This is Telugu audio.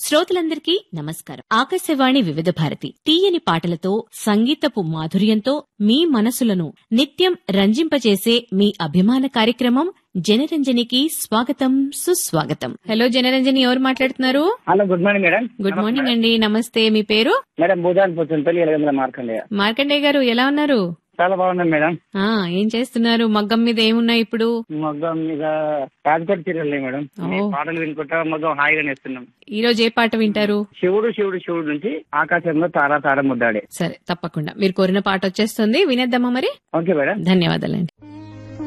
శ్రోతలందరికీ నమస్కారం. ఆకాశవాణి వివిధ భారతి తీయని పాటలతో సంగీతపు మాధుర్యంతో మీ మనసులను నిత్యం రంజింపచేసే మీ అభిమాన కార్యక్రమం జనరంజనికి స్వాగతం, సుస్వాగతం. హలో జనరంజని, ఎవరు మాట్లాడుతున్నారు? Hello, good morning madam. Good morning అండి. నమస్తే. మీ పేరు? మేడం భూదాన్ పోతుంది మార్కండేయ. మార్కండేయ గారు ఎలా ఉన్నారు? చాలా బాగున్నాను మేడం. ఏం చేస్తున్నారు? మగ్గం మీద ఏమున్నాయి ఇప్పుడు? మగ్గం మీద రాజకోట చీరలే మేడం. పాటలు వినుకుంటా మగ్గం హాయిగా నేస్తున్నాం. ఈ రోజు ఏ పాట వింటారు? శివుడు శివుడు శివుడు నుంచి ఆకాశంలో తారా తార ముద్దాడే. సరే, తప్పకుండా మీరు కోరిన పాట వచ్చేస్తుంది, వినేద్దామా మరి? ఓకే మేడం, ధన్యవాదాలండి.